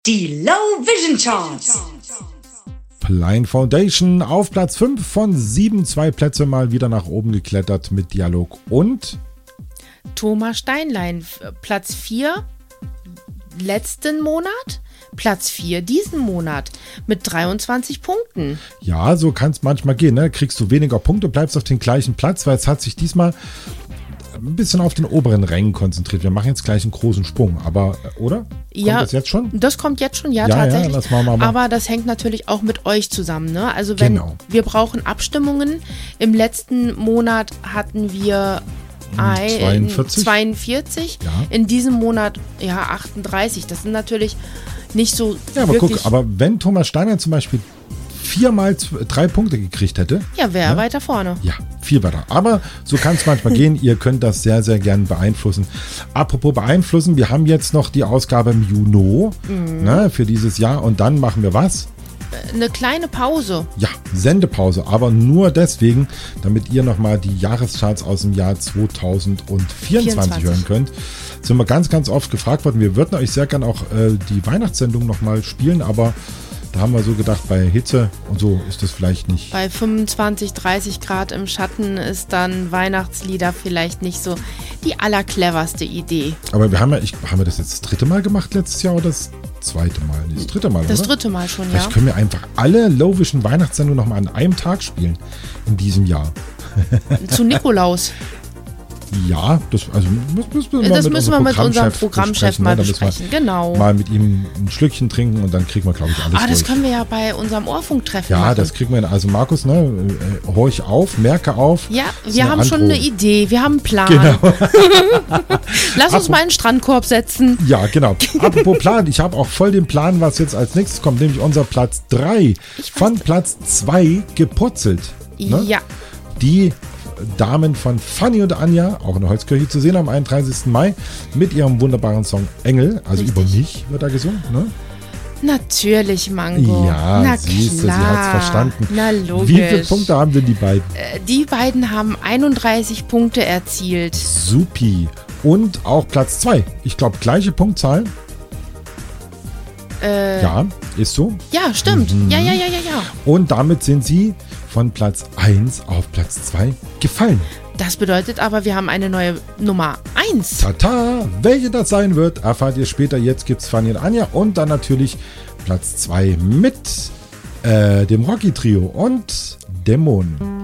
Die Low Vision Charts. Blind Foundation auf Platz 5 von 7, 2 Plätze mal wieder nach oben geklettert mit Dialog und Thomas Steinlein, Platz 4 letzten Monat, Platz 4 diesen Monat mit 23 Punkten. Ja, so kann es manchmal gehen, ne? Kriegst du weniger Punkte, bleibst auf den gleichen Platz, weil es hat sich diesmal ein bisschen auf den oberen Rängen konzentriert. Wir machen jetzt gleich einen großen Sprung, aber, oder? Kommt das jetzt schon? Das kommt jetzt schon, ja tatsächlich. Ja, lass mal. Aber das hängt natürlich auch mit euch zusammen, ne? Also wenn wir brauchen Abstimmungen. Im letzten Monat hatten wir 42. Ja. In diesem Monat 38. Das sind natürlich nicht so. Ja, aber guck, aber wenn Thomas Steiner zum Beispiel 4 mal 3 Punkte gekriegt hätte. Ja, wäre weiter vorne. Ja, viel weiter. Aber so kann es manchmal gehen. Ihr könnt das sehr, sehr gern beeinflussen. Apropos beeinflussen, wir haben jetzt noch die Ausgabe im Juni für dieses Jahr. Und dann machen wir was? Eine kleine Pause. Ja, Sendepause. Aber nur deswegen, damit ihr nochmal die Jahrescharts aus dem Jahr 2024 hören könnt. Sind wir ganz, ganz oft gefragt worden. Wir würden euch sehr gern auch die Weihnachtssendung nochmal spielen, aber da haben wir so gedacht, bei Hitze und so ist das vielleicht nicht. Bei 25, 30 Grad im Schatten ist dann Weihnachtslieder vielleicht nicht so die allercleverste Idee. Aber wir haben wir das jetzt das 3. Mal gemacht letztes Jahr oder das 2. Mal? Das 3. Mal, das oder? 3. Mal schon, vielleicht können wir einfach alle Low Vision Weihnachtssendungen nochmal an einem Tag spielen in diesem Jahr. Zu Nikolaus. Ja, das müssen wir mit unserem Programmchef mal besprechen. Genau. Mal mit ihm ein Schlückchen trinken und dann kriegen wir, glaube ich, alles durch. Das können wir ja bei unserem Ohrfunktreffen machen. Ja, das kriegen wir hin. Also Markus, horch auf, merke auf. Ja, wir haben schon eine Idee, wir haben einen Plan. Genau. Lass uns mal einen Strandkorb setzen. Ja, genau. Apropos Plan, ich habe auch voll den Plan, was jetzt als nächstes kommt, nämlich unser Platz 3 von Platz 2 gepurzelt. Ne? Ja. Die Damen von Fanny und Anja, auch in der Holzkirche zu sehen am 31. Mai, mit ihrem wunderbaren Song Engel, also Über mich wird da gesungen, ne? Natürlich, Mango. Ja, siehst du, sie hat es verstanden. Na, logisch. Wie viele Punkte haben denn die beiden? Die beiden haben 31 Punkte erzielt. Supi. Und auch Platz 2. Ich glaube, gleiche Punktzahl. Ja, ist so. Ja, stimmt. Ja. Und damit sind sie von Platz 1 auf Platz 2 gefallen. Das bedeutet aber, wir haben eine neue Nummer 1. Tata! Welche das sein wird, erfahrt ihr später. Jetzt gibt's Fanny und Anja und dann natürlich Platz 2 mit dem Rocky-Trio und Dämonen.